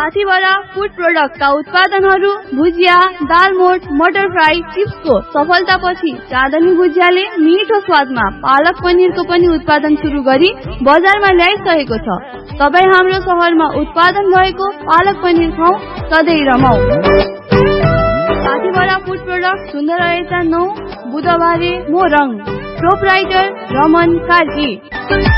साथीभरा food प्रोडक्टका उत्पादनहरू भुजिया, दालमोट, मटर fry, चिप्सको सफलतापछि चाँदनी भुजियाले मिठो स्वादमा पालक पनिरको पनि उत्पादन सुरु गरी बजारमा ल्याइसकेको छ। तपाईँ हाम्रो सहरमा उत्पादन भएको पालक पनिर खाऊ, सधैँ रमाऊ। साथीभरा फूड प्रोडक्ट सुन्दर रहेछ 9 बुधबारे मोरङ। प्रोपराइटर रमन कार्की।